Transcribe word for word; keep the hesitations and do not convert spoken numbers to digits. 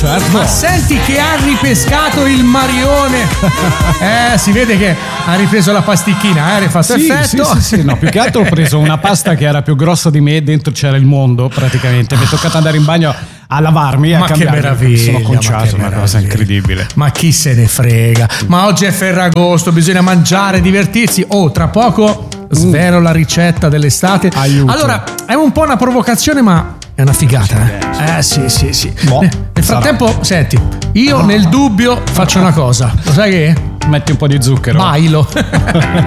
certo. Ma senti che ha ripescato il Marione. Eh, si vede che ha ripreso la pasticchina, eh, rifatto sì, effetto. Sì, sì, sì, no, più che altro ho preso una pasta che era più grossa di me, dentro c'era il mondo praticamente. Mi è toccato andare in bagno a lavarmi e a ma che cambiarmi. meraviglia, Sono conciato, ma che una cosa incredibile. Ma chi se ne frega? Ma oggi è Ferragosto, bisogna mangiare, divertirsi. Oh, tra poco svelo mm. la ricetta dell'estate. Aiuto. Allora, è un po' una provocazione, ma è una figata, eh? Eh sì, sì, sì. Boh, nel frattempo, sarà. Senti, io nel dubbio faccio una cosa. Lo sai che? Metti un po' di zucchero. Bailo.